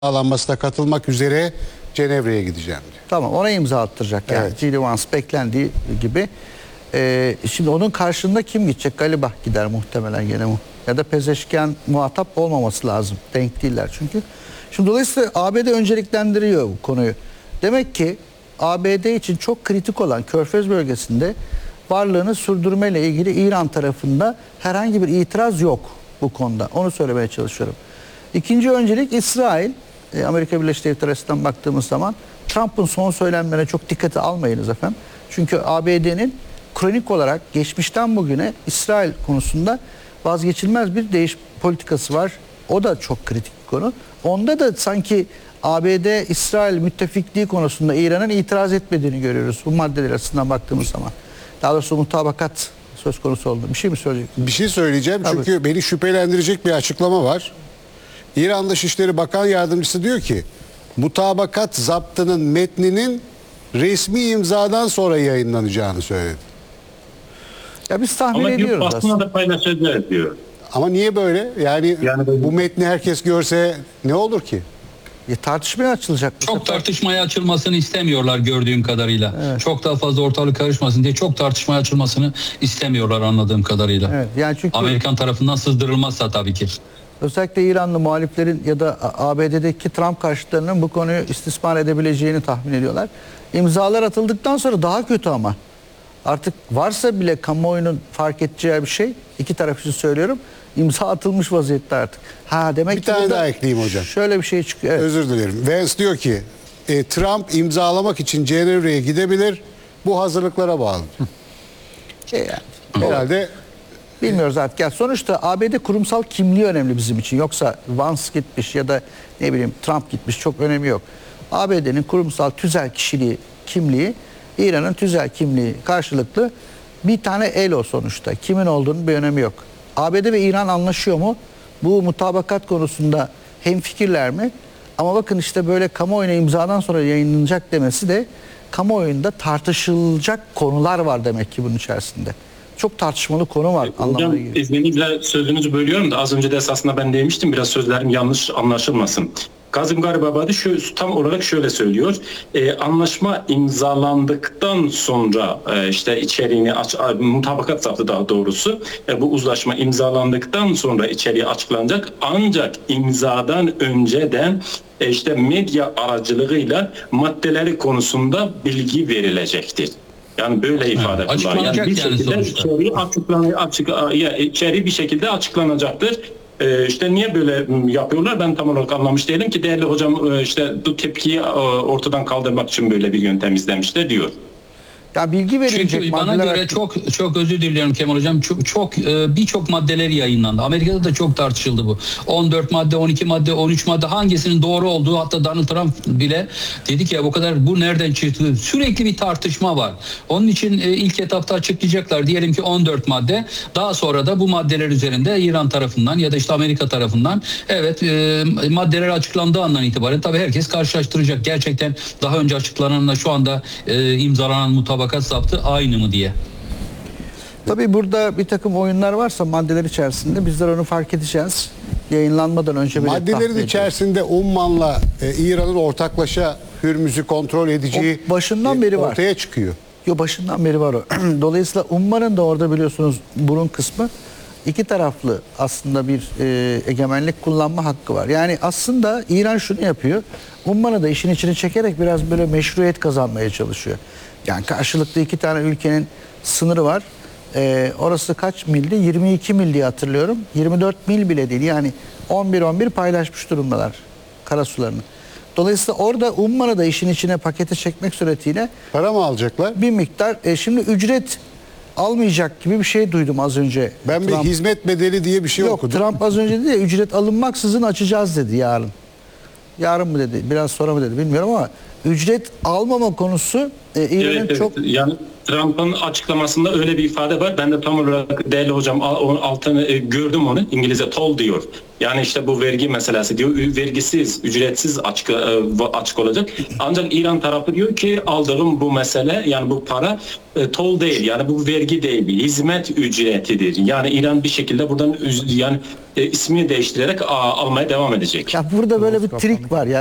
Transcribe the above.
imzalanmasına katılmak üzere Cenevre'ye gideceğim diyor. Tamam, ona imza attıracak yani. Evet. G.D. Vance beklendiği gibi. Şimdi onun karşında kim gidecek? Galiba gider muhtemelen gene ya da Pezeşkian muhatap olmaması lazım. Denk değiller çünkü. Şimdi dolayısıyla ABD önceliklendiriyor bu konuyu. Demek ki ABD için çok kritik olan Körfez bölgesinde varlığını sürdürmeyle ilgili İran tarafında herhangi bir itiraz yok bu konuda. Onu söylemeye çalışıyorum. İkinci öncelik İsrail. Amerika Birleşik Devletleri açısından baktığımız zaman Trump'ın son söylemlerine çok dikkate almayınız efendim. Çünkü ABD'nin kronik olarak geçmişten bugüne İsrail konusunda vazgeçilmez bir politikası var. O da çok kritik bir konu. Onda da sanki ABD-İsrail müttefikliği konusunda İran'ın itiraz etmediğini görüyoruz bu maddeler açısından baktığımız zaman. Daha doğrusu mutabakat söz konusu oldu. Bir şey mi söyleyeceksin? Bir şey söyleyeceğim Tabii. çünkü beni şüphelendirecek bir açıklama var. İran Dışişleri Bakan Yardımcısı diyor ki mutabakat zaptının metninin resmi imzadan sonra yayınlanacağını söyledi. Ya biz tahmin Ama ediyoruz basına aslında. da paylaşacağız diyor. Ama niye böyle? Yani bu metni herkes görse ne olur ki? Tartışmaya açılacak. bu Çok sefer. tartışmaya açılmasını istemiyorlar gördüğüm kadarıyla. Evet. Çok daha fazla ortalık karışmasın diye çok tartışmaya açılmasını istemiyorlar anladığım kadarıyla. Evet, yani çünkü Amerikan tarafından sızdırılmazsa tabii ki. özellikle İranlı muhaliflerin ya da ABD'deki Trump karşıtlarının bu konuyu istismar edebileceğini tahmin ediyorlar. İmzalar atıldıktan sonra daha kötü ama. Artık varsa bile kamuoyunun fark edeceği bir şey, iki taraf için söylüyorum, imza atılmış vaziyette artık. Demek Bir ki tane burada daha ekleyeyim hocam. şöyle bir şey çıkıyor. Evet. Özür dilerim. Vance diyor ki Trump imzalamak için Cenevre'ye gidebilir. Bu hazırlıklara bağlı. Yani, Herhalde bilmiyoruz artık. Yani sonuçta ABD kurumsal kimliği önemli bizim için. Yoksa Vance gitmiş ya da ne bileyim Trump gitmiş, çok önemi yok. ABD'nin kurumsal tüzel kişiliği, kimliği, İran'ın tüzel kimliği karşılıklı bir tane el o sonuçta. Kimin olduğunun bir önemi yok. ABD ve İran anlaşıyor mu? Bu mutabakat konusunda hemfikirler mi? Ama bakın işte böyle kamuoyuna imzadan sonra yayınlanacak demesi de kamuoyunda tartışılacak konular var demek ki bunun içerisinde. Çok tartışmalı konu var anlamına Hocam geliyor. izninizle sözünüzü bölüyorum da az önce de esasında ben demiştim, biraz sözlerim yanlış anlaşılmasın. Kazım Garibabadi tam olarak şöyle söylüyor. Anlaşma imzalandıktan sonra işte içeriğini mutabakat zaptı daha doğrusu bu uzlaşma imzalandıktan sonra içeriği açıklanacak. Ancak imzadan önceden işte medya aracılığıyla maddeleri konusunda bilgi verilecektir. Yani böyle ifade ediyorlar. Açıklanacak bir yani şekilde sonuçta. içeriği bir şekilde açıklanacaktır. İşte niye böyle yapıyorlar ben tam olarak anlamış değilim ki değerli hocam, işte bu tepkiyi ortadan kaldırmak için böyle bir yöntem izlemişler diyor. Ya bilgi verilecek Çünkü bana maddeler göre çok özür diliyorum Kemal Hocam. Birçok maddeleri yayınlandı. Amerika'da da çok tartışıldı bu. 14 madde, 12 madde, 13 madde hangisinin doğru olduğu, hatta Donald Trump bile dedi ki ya bu kadar bu nereden çıktı? Sürekli bir tartışma var. Onun için ilk etapta açıklayacaklar. Diyelim ki 14 madde. Daha sonra da bu maddeler üzerinde İran tarafından ya da işte Amerika tarafından maddeler açıklandığı andan itibaren tabii herkes karşılaştıracak. Gerçekten daha önce açıklananla şu anda imzalanan mutabakat zaptı aynı mı diye. Tabii burada bir takım oyunlar varsa maddeler içerisinde bizler onu fark edeceğiz. Yayınlanmadan önce bile tahmin maddelerin ediyoruz. içerisinde Umman'la İran'ın ortaklaşa Hürmüz'ü kontrol edeceği O başından beri var. ortaya çıkıyor. Başından beri var o. Dolayısıyla Umman'ın da orada biliyorsunuz burun kısmı iki taraflı aslında bir egemenlik kullanma hakkı var. Yani aslında İran şunu yapıyor. Umman'ı da işin içine çekerek biraz böyle meşruiyet kazanmaya çalışıyor. Yani karşılıklı iki tane ülkenin sınırı var. Orası kaç mildi? 22 mil diye hatırlıyorum. 24 mil bile değil. Yani 11-11 paylaşmış durumdalar karasularını. Dolayısıyla orada Umman'ı da işin içine pakete çekmek suretiyle Para mı alacaklar? bir miktar şimdi ücret almayacak gibi bir şey duydum az önce. Ben bir Trump- hizmet bedeli diye bir şey Yok, okudum. Trump az önce dedi ya, ücret alınmaksızın açacağız dedi yarın. Yarın mı dedi, biraz sonra mı dedi bilmiyorum ama ücret almama konusu İran'ın Evet, çok yani Trump'ın açıklamasında öyle bir ifade var. Ben de tam olarak değerli hocam altını gördüm onu. İngilizce toll diyor. Yani işte bu vergi meselesi diyor. Vergisiz, ücretsiz açık olacak. Ancak İran tarafı diyor ki aldığım bu mesele, yani bu para toll değil. Yani bu vergi değil, bir hizmet ücretidir. Yani İran bir şekilde buradan yani ismini değiştirerek almaya devam edecek. ya burada böyle bir trik var.